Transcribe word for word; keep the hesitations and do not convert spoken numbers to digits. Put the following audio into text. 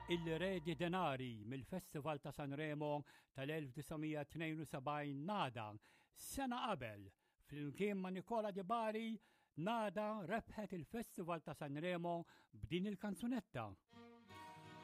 Il-Redi Denari mill-Festival ta' Sanremo tal-elf-tisa' Nada sena qabel fl-imkien ma' Nicola De Bari Nada rebħet il-Festival ta' Sanremo b'din il-kanzunetta.